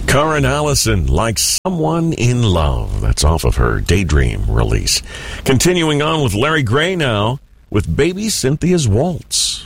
Karen Allison, Like Someone in Love. That's off of her Daydream release. Continuing on with Larry Gray now with Baby Cynthia's Waltz.